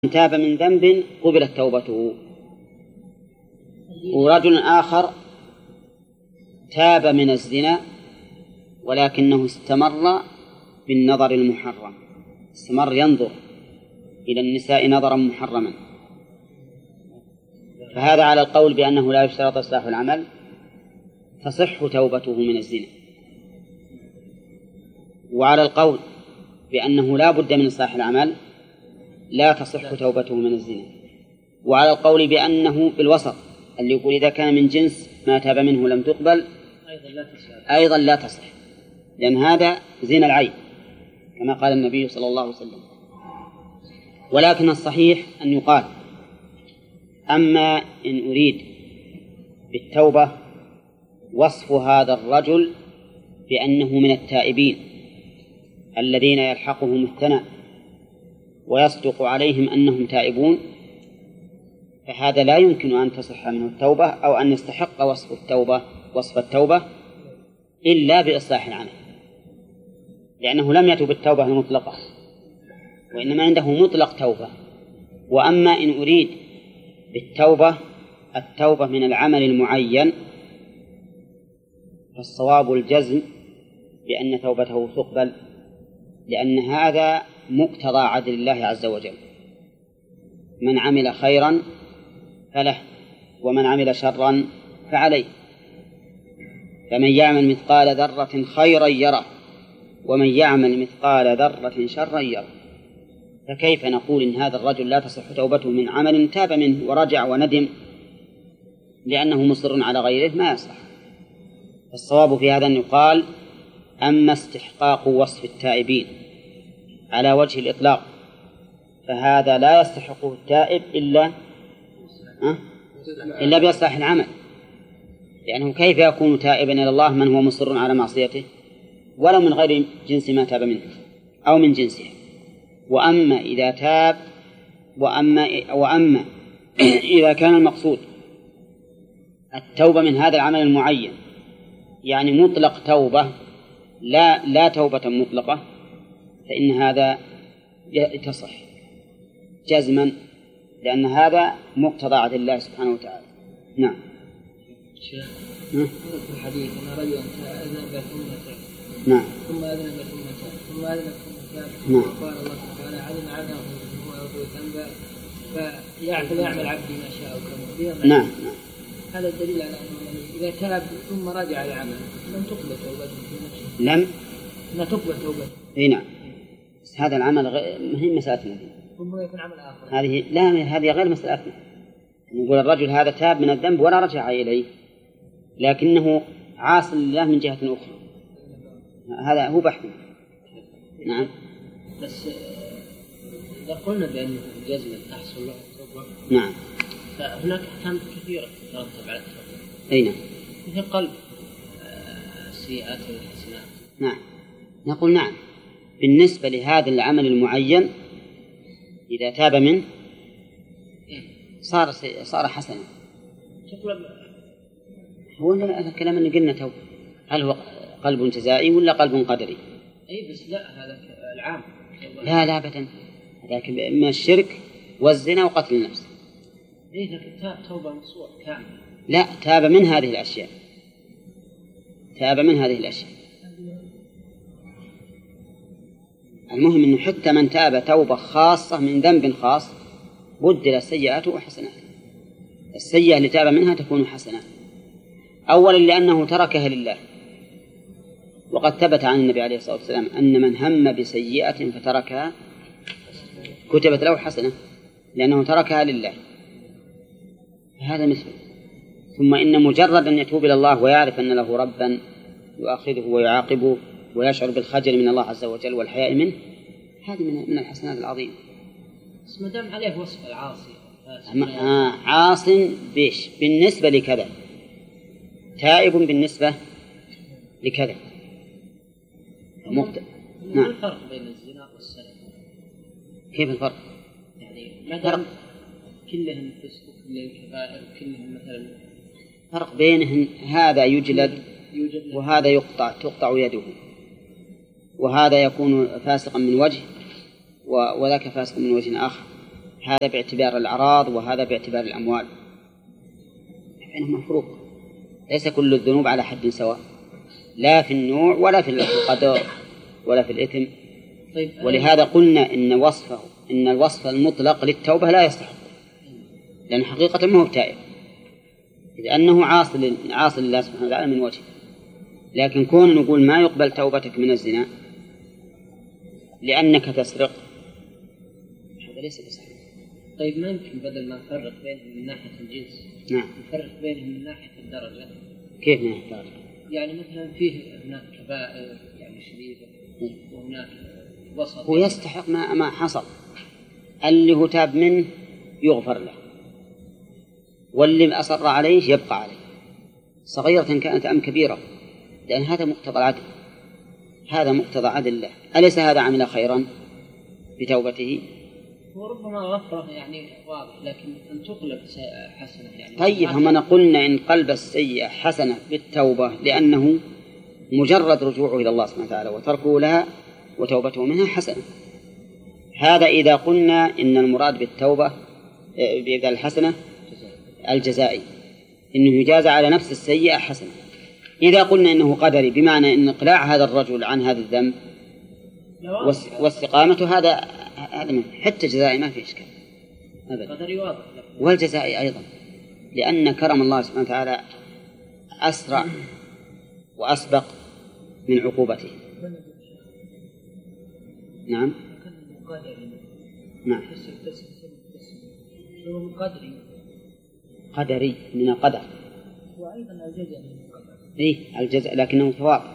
من تاب من ذنب قبلت توبته. ورجل آخر تاب من الزنا ولكنه استمر بالنظر المحرم، استمر ينظر إلى النساء نظرا محرما، فهذا على القول بأنه لا يشترط إصلاح العمل تصح توبته من الزنا، وعلى القول بأنه لا بد من إصلاح العمل لا تصح توبته من الزنا، وعلى القول بأنه بالوسط اللي يقول إذا كان من جنس ما تاب منه لم تقبل أيضا لا تصح، لأن هذا زنا العين كما قال النبي صلى الله عليه وسلم. ولكن الصحيح أن يقال أما إن أريد بالتوبة وصف هذا الرجل بأنه من التائبين الذين يلحقهم الثناء ويصدق عليهم أنهم تائبون، فهذا لا يمكن أن تصح منه التوبة أو أن يستحق وصف التوبة إلا بإصلاح العمل، لأنه لم يتب التوبة المطلقة وإنما عنده مطلق توبة. وأما إن أريد بالتوبة التوبة من العمل المعين فالصواب الجزم بأن توبته تقبل، لأن هذا مقتضى عدل الله عز وجل: من عمل خيرا فله ومن عمل شرا فعليه، فمن يعمل مثقال ذرة خيرا يره ومن يعمل مثقال ذرة شرا يره. فكيف نقول إن هذا الرجل لا تصح توبته من عمل تاب منه ورجع وندم لأنه مصر على غيره؟ ما يصح. الصواب في هذا أن يقال أما استحقاق وصف التائبين على وجه الإطلاق فهذا لا يستحقه التائب إلا بإصلاح العمل، لأنه كيف يكون تائبا إلى الله من هو مصر على معصيته ولو من غير جنس ما تاب منه أو من جنسه. وأما إذا تاب وأما إذا كان المقصود التوبة من هذا العمل المعين، يعني مطلق توبة لا توبة مطلقة، فإن هذا تصح جزما، لأن هذا مقتضى عدل الله سبحانه وتعالى. نعم. شيخ في الحديث أن رجلا أذنب ثم تاب، نعم، ثم أذنب ثم تاب، ثم أذنب ثم تاب، نعم، وقال الله تعالى علم عدمه هو يغفر ذنبا فيعمل عبدي ما شاء كما نعم. هذا الدليل على أنه إذا تاب ثم رجع لعمله لم تقبل توبته في نفسه، لا تقبل توبته. اي نعم، بس هذا العمل مهم مسألتنا ثم يكون عمل آخر. هذه غير مسألتنا. نقول الرجل هذا تاب من الذنب ولا رجع إليه لكنه عاص لله من جهة أخرى، هذا هو بحث. نعم. بس إذا قلنا بأنه جزما تحصل له التوبة، نعم، فهناك أحكام كثيرة تترتب على التوبة. أي نعم، مثل قلب السيئات والحسنات. نعم، نقول نعم بالنسبة لهذا العمل المعين إذا تاب منه صار حسنا. هو الكلام اللي قلنا توبة، هل هو قلب جزائي ولا قلب قدري؟ أي بس لا، هذا العام. لا أبدا، لكن من الشرك والزنا وقتل النفس. إيه لكن توبة نصوح كامل. لا، تاب من هذه الأشياء. المهم أنه حتى من تاب توبة خاصة من ذنب خاص بدل سيئاته وحسنات. السيئة اللي تاب منها تكون حسنات، أولا لأنه تركها لله، وقد ثبت عن النبي عليه الصلاة والسلام أن من هم بسيئة فتركها كتبت له حسنة لأنه تركها لله، هذا مثله. ثم إن مجرد أن يتوب إلى الله ويعرف أن له ربا يؤاخذه ويعاقبه ويشعر بالخجل من الله عز وجل والحياء منه، هذه من الحسنات العظيمة. بس ما دام عليه وصف العاصي عاص بيش بالنسبة لكذا، تائب بالنسبة لكذا. نعم. الفرق بين الزنا والسرقة؟ كيف الفرق؟ يعني ما دام كلهم فسق وكلهم كبائر كلهم مثلا فرق بينهم، هذا يجلد وهذا تقطع يده، وهذا يكون فاسقا من وجه وذاك فاسق من وجه آخر. هذا باعتبار الأعراض وهذا باعتبار الأموال، بينهما فروق. ليس كل الذنوب على حد سواء، لا في النوع ولا في القدر ولا في الإثم. ولهذا قلنا إن الوصف المطلق للتوبة لا يستحق، لأن حقيقة ما هو تائب، لأنه عاصي لله سبحانه وتعالى من وجه. لكن كون نقول ما يقبل توبتك من الزنا لأنك تسرق، هذا ليس بصحيح. طيب ما يمكن بدل ما نفرق بينهم من ناحية الجنس نعم نفرق بينهم من ناحية الدرجة؟ كيف من ناحية الدرجة؟ يعني مثلا فيه هناك كبائر يعني شديدة وهناك وسط. هو يستحق ما حصل، اللي هو تاب منه يغفر له، واللي أصر عليه يبقى عليه، صغيرة كانت أم كبيرة، لأن هذا مقتضى العدل، هذا مقتضى عدل الله. أليس هذا عمل خيرا بتوبته؟ وربما غفره يعني واضح، لكن أن تقلب حسنة يعني. طيب هم قلنا إن قلب السيئة حسنة بالتوبة، لأنه مجرد رجوعه إلى الله سبحانه وتعالى وتركه لها وتوبته منها حسنة. هذا إذا قلنا إن المراد بالتوبة بإبدال الحسنة الجزائي، إنه يجازى على نفس السيئة حسنة. إذا قلنا إنه قدري، بمعنى إن إقلاع هذا الرجل عن هذا الذنب واستقامته هذا حتى جزائي ما في إشكال أبدا، والجزائي أيضا، لأن كرم الله سبحانه وتعالى أسرع وأسبق من عقوبته. نعم نعم قدري من القدر، وأيضا الجزاء الجزاء، لكنه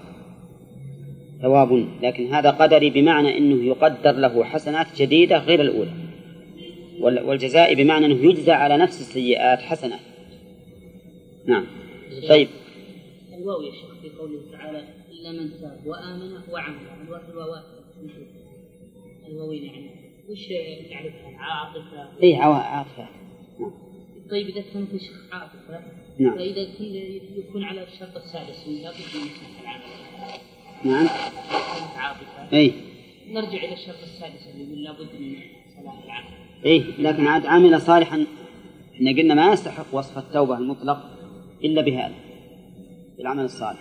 ثواب، لكن هذا قدري بمعنى أنه يقدر له حسنات جديدة غير الأولى، والجزاء بمعنى أنه يجزى على نفس السيئات حسنات. نعم. طيب الواو يا شيخ في قوله تعالى إلا من تاب وآمن وعمل، الواوات الواوين يعني وش تعرفها؟ عاطفة. عاطفة. طيب إذا كنت عاطفة، نعم. فإذا يكون على الشرط السادس لا بد من صلاح العمل. نعم. عاطفة. نرجع إلى الشرط السادس اللي من لا بد من صلاح العمل. لكن عاد عامل صالحا، احنا قلنا ما يستحق وصف التوبة المطلق إلا بهذا العمل الصالح.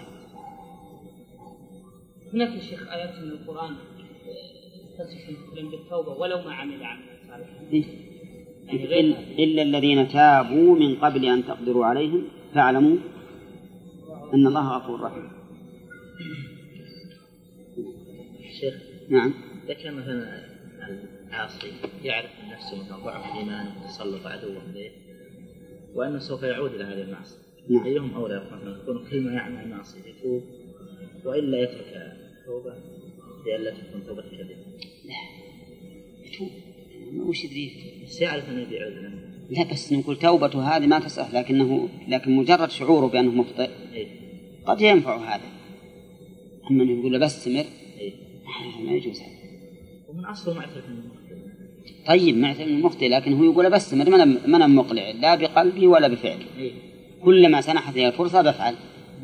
هناك يا شيخ آيات من القرآن تصف مثلا بالتوبة ولو ما عمل عملا صالحا. إلا الذين تابوا من قبل أن تقدروا عليهم فاعلموا أن الله غفور رحيم. شيخ نعم. إذا كان مثلا العاصي يعرف من نفسه من ضعف الإيمان وتسلط عدوه عليه وأنه سوف يعود إلى هذه المعصية، نعم. أيهم أولى يكون كل ما يعمل معصية يتوب وإلا يترك توبة لئلا تكون توبة كذب؟ لا يتوب، وش يدري؟ بس يعرف أنه يعود. لا بس نقول توبته هذه ما تصح، لكن مجرد شعوره بأنه مخطئ قد ينفع هذا. أما أنه يقول له بس استمر ما يجوز هذا. ومن أصله معترف أنه مخطئ. طيب معترف أنه مخطئ، لكن هو يقول له بس استمر، ما أنا مقلع لا بقلبي ولا بفعلي. كلما سنحت لي الفرصة بفعل.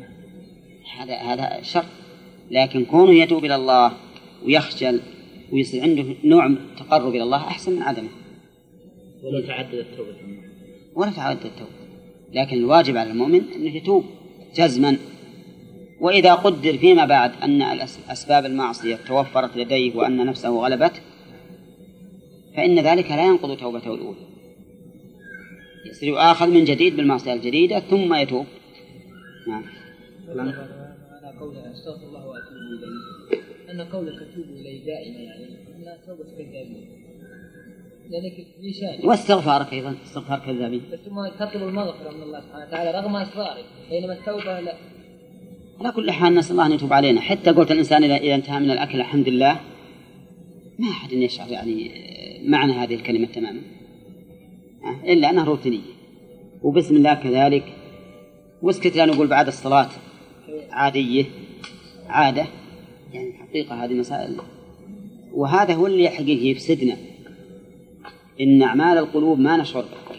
هذا شرط. لكن كونه يتوب إلى الله ويخجل ويصير عنده نوع تقرب إلى الله أحسن من عدمه. ولا تعدد التوبة. لكن الواجب على المؤمن أنه يتوب جزما. وإذا قدر فيما بعد أن أسباب المعصية توفرت لديه وأن نفسه غلبت، فإن ذلك لا ينقض توبته الأولى، يصير يؤاخذ من جديد بالمعصية الجديدة ثم يتوب. نعم. أنا قول أستغفر الله وأتوب إليه، أن قولك أتوب إليه دائما يعني لا توبة كذابين، لأنك لسان واستغفارك أيضا استغفار كذابين، ثم تطلب المغفرة من الله سبحانه وتعالى رغم أسرارك، بينما التوبة لا. على كل حال نسأل الله أن يتوب علينا. حتى قلت الإنسان إذا انتهى من الأكل الحمد لله، ما أحد يشعر يعني معنى هذه الكلمة تماما، إلا أنها روتينية. وبسم الله كذلك، واسكت لا نقول بعد الصلاة عادية عادة، يعني حقيقة هذه مسائل. وهذا هو اللي حقيقي يفسدنا، إن أعمال القلوب ما نشعر بها.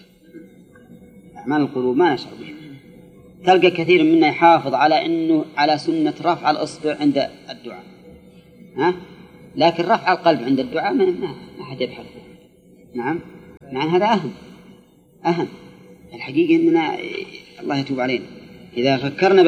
أعمال القلوب ما نشعر بها. تلقى كثير منا يحافظ على سنة رفع الأصبع عند الدعاء، لكن رفع القلب عند الدعاء ما أحد يبحث. نعم. مع هذا أهم الحقيقة إننا الله يتوب علينا إذا فكرنا